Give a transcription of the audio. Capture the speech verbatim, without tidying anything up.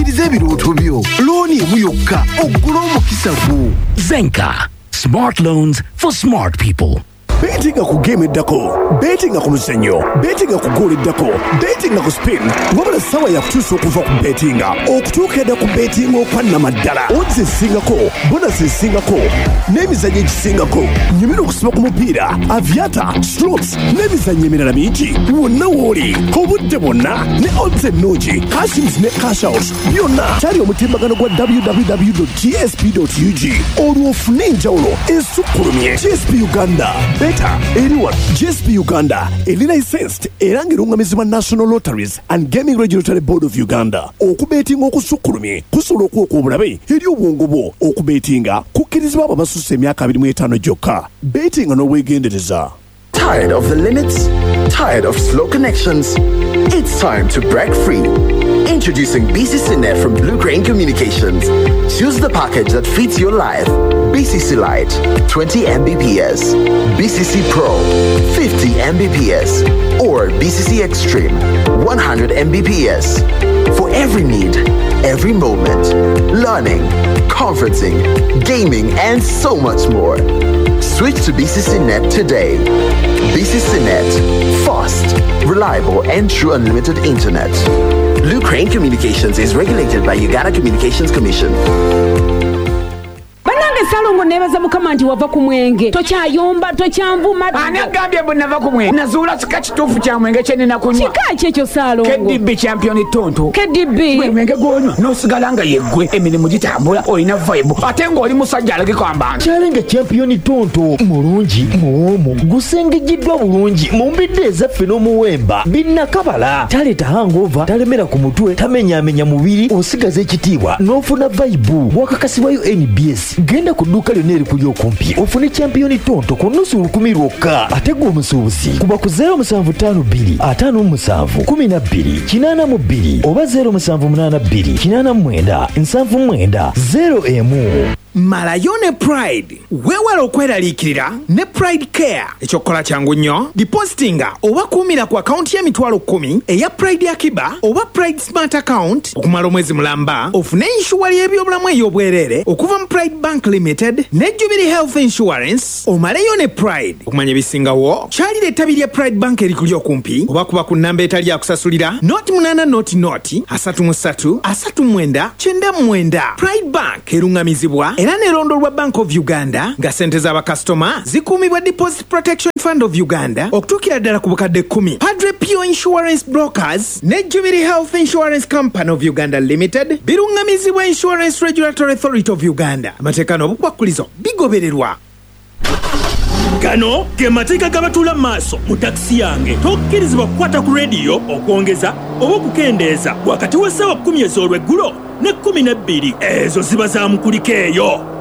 Irize ebirooto byo. Looni emu yokka oggula omukisa gwo. Zenka. Smart loans for smart people. Betinga ku game eddako, betinga ku muzannyo, betinga ku goal eddako, betinga ku spin. Wabula sawa ya kutuusa okuva ku betinga okutuuka edda ku betinga okwannamaddala. Odds ezisingako, bonus ezisingako, n'emizannyo egisingako. Nyumira okusiba ku mupiira, aviata, slots n'emizannyo emirala mingi. Wonna w'oli, obudde bwonna ne odds ennungi, cashins ne cash out byonna. Kyali omutimbagano gwa w w w dot g s p dot u g. Olwo ofune enjawulo esukkulumye. G S P Uganda. Beta, anyone, G S P Uganda, eli licensed, era ng'erungamizibwa National Lotteries and Gaming Regulatory Board of Uganda. Okubetinga okusukkulumye kusobola okuwa obulabe eri obwongo bwo. Okubetinga kukkirizibwa abo abasusse emyaka abiri mu etaano gyokka. Betinga n'obwegendereza. Tired of the limits? Tired of slow connections? It's time to break free. Introducing B C C Net from Blue Crane Communications. Choose the package that fits your life. B C C Lite, twenty megabits per second. B C C Pro, fifty megabits per second. Or B C C Extreme, one hundred megabits per second. For every need, every moment. Learning, conferencing, gaming, and so much more. Switch to B C C Net today. B C C Net, fast, reliable, and true unlimited internet. Blue Crane Communications is regulated by Uganda Communications Commission. Salongo nebaza mukama nti wava ku mwenge tokyayomba tokyanvuma ani agambye bwe nava ku mwenge nazuula kika kituufu kya mwenge kye nina kunywa kika kyekyo Salongo K D B champion tonto K D B gwe mwenge gwonywa n'osigala nga yeggwe emirimu gitambula olina vibe ate ng'oli musajja alagikamba Challenge champion tonto mulungi muwomu gusengejiddwa bulungi mu mbidde ezaffe n'omuwemba binnakabala taleeta hangover talemera ku mutwe tamenyaamenya mubiri osigaza ekitiibwa n'ofuna vibe wakakasibwayo N B S genda ku dduuka lyonna erikuli okumpi ofune champion tonto ku nnusu lukumi lwokka ate gwe omusuubuzi kuba ku zero seven five two ataano seven one two kinaana mu bbiri oba zero seven eight two kinaana mu mwenda nsanvu mwenda zero emu. Malayo ne Pride weewala okweraliikirira ne Pride Care. Ekyokukola kyangu nnyo depositinga oba kuumira ku akaunti y'emitwalo kumi eya Pride Akiba oba Pride Smart Account okumala omwezi mulamba ofune inshuwali y'ebyobulamu ey'obwereere okuva mu Pride Bank Limited ne Jubilee Health Insurance omaleyo ne Pride. Okumanya ebisingawo kyalira ettabi lya Pride Bank erikuli okumpi oba kuba ku nnamba etali yakusasulira noti munana noti noti asatu mu ssatu asatu mwenda kyenda mwenda. Pride Bank erungamizibwa era n'erondolwa Bank of Uganda nga ssente z'abakasitoma zikuumibwa Deposit Protection Fund of Uganda okutuukira ddala ku bukadde kkumi. Padre Pure Insurance Brokers ne Jubilee Health Insurance Company of Uganda Limited birungamizibwa Insurance Regulatory Authority of Uganda. Amateeka n'obukwakkulizo bigobererwa. Gano ge mateeka gabatuula mu maaso mu takisi yange. Tokkirizibwa kukwata ku rediyo okwongeza oba okukendeeza wakati w'essaawa kkumi ez'olweggulo ne kkumi n'ebbiri ezo ziba za mukuliko eyo.